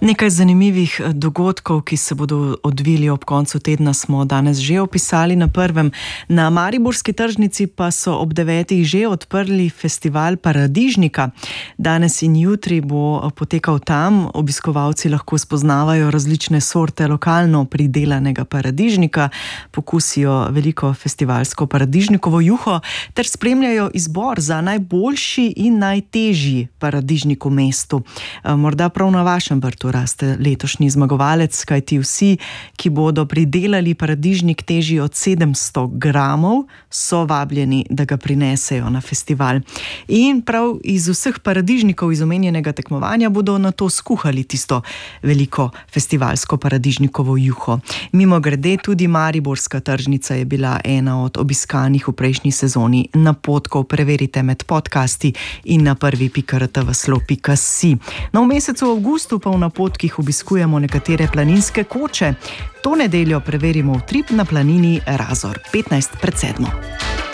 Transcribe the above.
Nekaj zanimivih dogodkov, ki se bodo odvili ob koncu tedna, smo danes že opisali na prvem. Na mariborski tržnici pa so ob 9. že odprli festival Paradižnika. Danes in jutri bo potekal tam. Obiskovalci lahko spoznavajo različne sorte lokalno pridelanega paradižnika, pokusijo veliko festivalsko paradižnikovo juho ter spremljajo izbor za najboljši in najtežji paradižnik v mestu. Morda prav na vašem vrtu raste letošnji zmagovalec, kajti vsi, ki bodo pridelali paradižnik težji od 700 gramov, so vabljeni, da ga prinesejo na festival. In prav iz vseh paradižnikov iz omenjenega tekmovanja bodo nato skuhali tisto veliko festivalsko paradižnikovo juho. Mimogrede, tudi mariborska tržnica je bila ena od obiskanih v prejšnji sezoni napotkov. Preverite med podcasti in na prvi.rtvslo.si. No, v mesecu avgustu pa v napotkih obiskujemo nekatere planinske koče. To nedeljo preverimo utrip na planini Razor 15 pred 7.